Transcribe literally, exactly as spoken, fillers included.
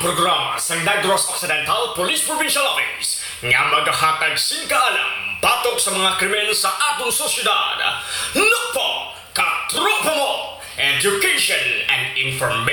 programa sa Negros Occidental Police Provincial Office nga maghahatag sing kaalam batok sa mga krimen sa atong sosyedad. Nukpo, katropa mo, education and information.